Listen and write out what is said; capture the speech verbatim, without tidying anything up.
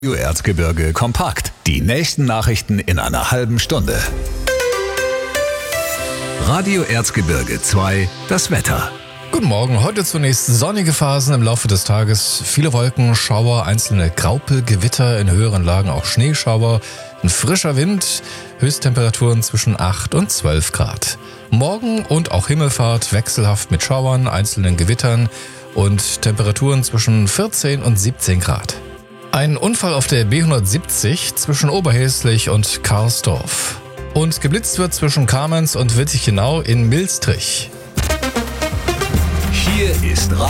Erzgebirge kompakt. Die nächsten Nachrichten in einer halben Stunde. Radio Erzgebirge zwei, das Wetter. Guten Morgen, heute zunächst sonnige Phasen im Laufe des Tages. Viele Wolken, Schauer, einzelne Graupelgewitter, in höheren Lagen auch Schneeschauer. Ein frischer Wind, Höchsttemperaturen zwischen acht und zwölf Grad. Morgen und auch Himmelfahrt wechselhaft mit Schauern, einzelnen Gewittern und Temperaturen zwischen vierzehn und siebzehn Grad. Ein Unfall auf der B hundertsiebzig zwischen Oberhäslich und Karlsdorf. Und geblitzt wird zwischen Kamenz und Wittichenau in Milstrich. Hier ist Radio